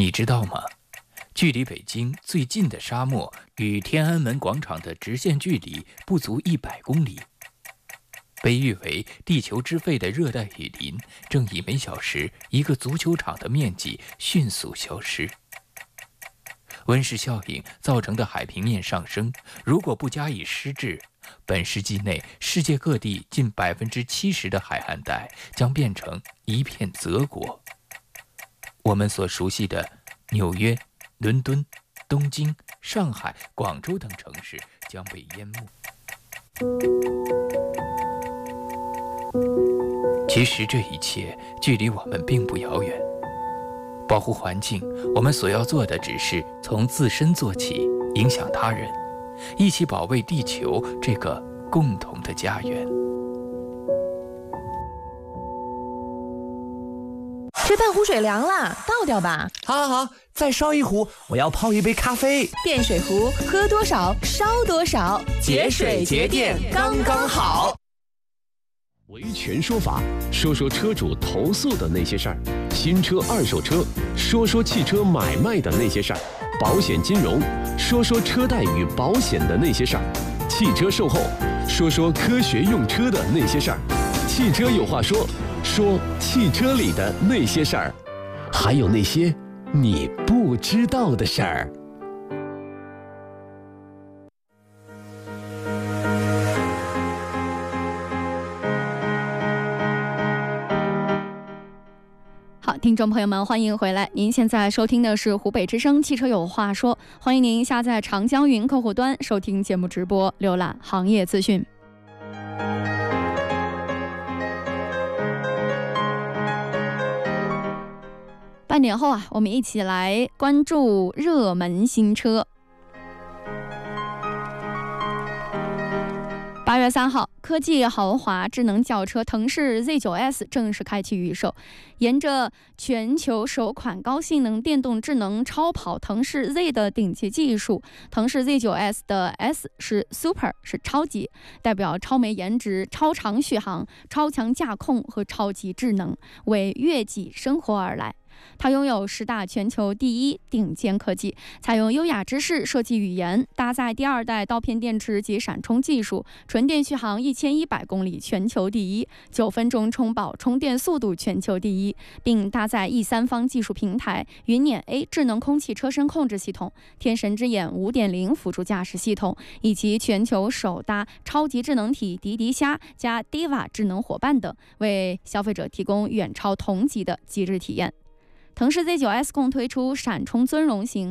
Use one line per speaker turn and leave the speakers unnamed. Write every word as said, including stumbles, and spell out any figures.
你知道吗？距离北京最近的沙漠与天安门广场的直线距离不足一百公里。被誉为地球之肺的热带雨林，正以每小时一个足球场的面积迅速消失。温室效应造成的海平面上升，如果不加以施治，本世纪内世界各地近百分之七十的海岸带将变成一片泽国。我们所熟悉的纽约、伦敦、东京、上海、广州等城市将被淹没。其实这一切距离我们并不遥远。保护环境，我们所要做的只是从自身做起，影响他人，一起保卫地球这个共同的家园。
这半壶水凉了，倒掉吧。
好好好，再烧一壶，我要泡一杯咖啡。
电水壶，喝多少烧多少，节水节电刚刚好。
维权说法，说说车主投诉的那些事儿；新车、二手车，说说汽车买卖的那些事儿；保险金融，说说车贷与保险的那些事儿；汽车售后，说说科学用车的那些事儿；汽车有话说，说汽车里的那些事儿，还有那些你不知道的事儿。
好，听众朋友们，欢迎回来。您现在收听的是湖北之声汽车有话说，欢迎您下载长江云客户端收听节目直播，浏览行业资讯。半点后啊，我们一起来关注热门新车。八月三号，科技豪华智能轿车腾势 Z 九 S 正式开启预售。沿着全球首款高性能电动智能超跑腾势 Z 的顶级技术，腾势 Z 九 S 的 S 是 Super， 是超级，代表超美颜值、超长续航、超强驾控和超级智能，为悦己生活而来。它拥有十大全球第一顶尖科技，采用优雅之士设计语言，搭载第二代刀片电池及闪充技术，纯电续航一千一百公里全球第一，九分钟充饱充电速度全球第一，并搭载 E 三方技术平台、云辇 A 智能空气车身控制系统、天神之眼 五点零 辅助驾驶系统，以及全球首搭超级智能体迪迪虾加 Diva 智能伙伴等，为消费者提供远超同级的极致体验。腾势 Z 九 S 共推出闪充尊荣型